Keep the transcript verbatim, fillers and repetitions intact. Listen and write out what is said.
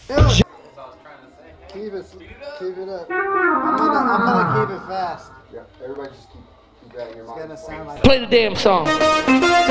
Keep it, keep it up. I'm gonna, I'm gonna keep it fast. Yeah, everybody just keep, keep that in your It's mind. gonna sound like. Play the damn song.